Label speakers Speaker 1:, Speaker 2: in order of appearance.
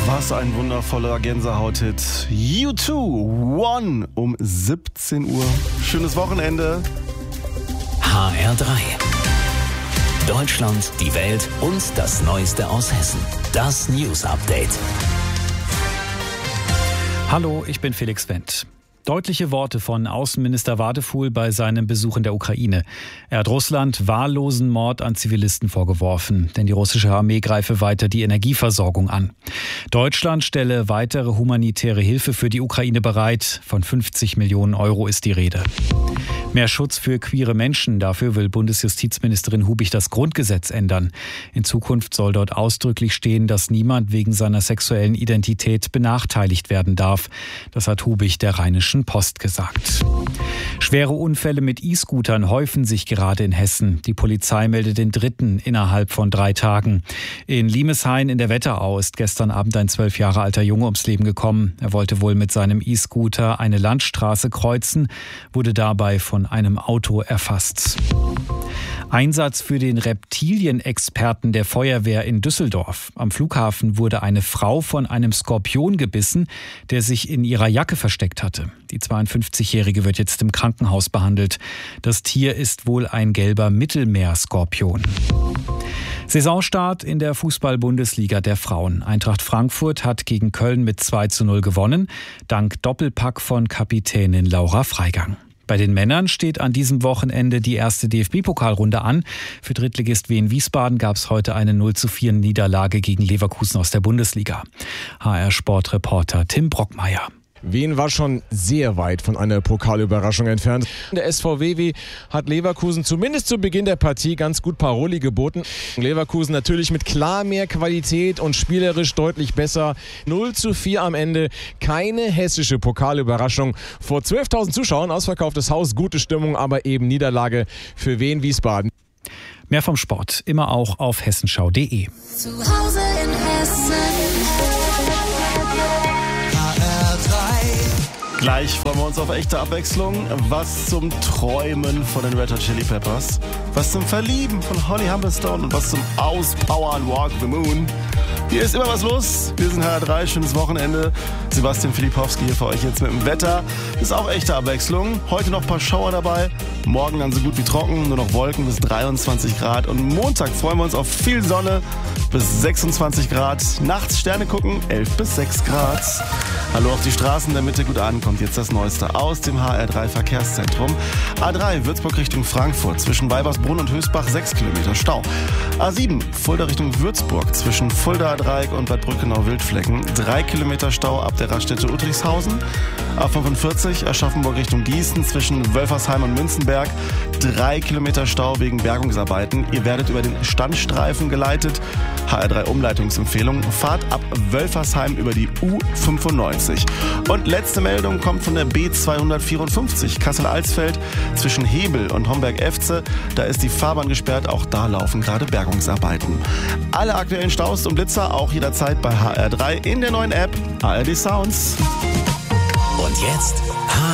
Speaker 1: Was ein wundervoller Gänsehaut-Hit. U2, One um 17 Uhr. Schönes Wochenende.
Speaker 2: HR3. Deutschland, die Welt und das Neueste aus Hessen. Das News Update.
Speaker 3: Hallo, ich bin Felix Wendt. Deutliche Worte von Außenminister Wadefuhl bei seinem Besuch in der Ukraine. Er hat Russland wahllosen Mord an Zivilisten vorgeworfen, denn die russische Armee greife weiter die Energieversorgung an. Deutschland stelle weitere humanitäre Hilfe für die Ukraine bereit. Von 50 Millionen Euro ist die Rede. Mehr Schutz für queere Menschen. Dafür will Bundesjustizministerin Hubig das Grundgesetz ändern. In Zukunft soll dort ausdrücklich stehen, dass niemand wegen seiner sexuellen Identität benachteiligt werden darf. Das hat Hubig der Rheinischen Post gesagt. Schwere Unfälle mit E-Scootern häufen sich gerade in Hessen. Die Polizei meldet den dritten innerhalb von 3 Tagen. In Limeshain in der Wetterau ist gestern Abend ein 12 Jahre alter Junge ums Leben gekommen. Er wollte wohl mit seinem E-Scooter eine Landstraße kreuzen, wurde dabei von einem Auto erfasst. Einsatz für den Reptilienexperten der Feuerwehr in Düsseldorf. Am Flughafen wurde eine Frau von einem Skorpion gebissen, der sich in ihrer Jacke versteckt hatte. Die 52-Jährige wird jetzt im Krankenhaus behandelt. Das Tier ist wohl ein gelber Mittelmeerskorpion. Saisonstart in der Fußball-Bundesliga der Frauen. Eintracht Frankfurt hat gegen Köln mit 2:0 gewonnen, dank Doppelpack von Kapitänin Laura Freigang. Bei den Männern steht an diesem Wochenende die erste DFB-Pokalrunde an. Für Drittligist Wien Wiesbaden gab es heute eine 0:4 Niederlage gegen Leverkusen aus der Bundesliga. HR-Sportreporter Tim Brockmeier.
Speaker 4: Wien war schon sehr weit von einer Pokalüberraschung entfernt. Der SVW hat Leverkusen zumindest zu Beginn der Partie ganz gut Paroli geboten. Leverkusen natürlich mit klar mehr Qualität und spielerisch deutlich besser. 0:4 am Ende. Keine hessische Pokalüberraschung. Vor 12.000 Zuschauern, ausverkauftes Haus, gute Stimmung, aber eben Niederlage für Wien Wiesbaden.
Speaker 3: Mehr vom Sport immer auch auf hessenschau.de.
Speaker 5: Zu Hause in Hessen.
Speaker 1: Gleich freuen wir uns auf echte Abwechslung. Was zum Träumen von den Red Hot Chili Peppers. Was zum Verlieben von Holly Humberstone und was zum Auspowern Walk the Moon. Hier ist immer was los. Wir sind HR3, schönes Wochenende. Sebastian Filipowski hier für euch jetzt mit dem Wetter. Ist auch echte Abwechslung. Heute noch ein paar Schauer dabei. Morgen dann so gut wie trocken, nur noch Wolken bis 23 Grad. Und Montag freuen wir uns auf viel Sonne bis 26 Grad. Nachts Sterne gucken, 11 bis 6 Grad. Hallo auf die Straßen der Mitte, gut ankommt jetzt das Neueste aus dem HR3 Verkehrszentrum. A3 Würzburg Richtung Frankfurt, zwischen Weibersbrunn und Höchstbach 6 Kilometer Stau. A7 Fulda Richtung Würzburg, zwischen Fulda Dreieck und Bad Brückenau-Wildflecken 3 Kilometer Stau ab der Raststätte Uttrichshausen. A45 Aschaffenburg Richtung Gießen, zwischen Wölfersheim und Münzenberg 3 Kilometer Stau wegen Bergungsarbeiten. Ihr werdet über den Standstreifen geleitet. HR3 Umleitungsempfehlung. Fahrt ab Wölfersheim über die U95. Und letzte Meldung kommt von der B254 Kassel-Alsfeld zwischen Hebel und Homberg-Efze. Da ist die Fahrbahn gesperrt, auch da laufen gerade Bergungsarbeiten. Alle aktuellen Staus und Blitzer auch jederzeit bei HR3 in der neuen App ARD Sounds.
Speaker 2: Und jetzt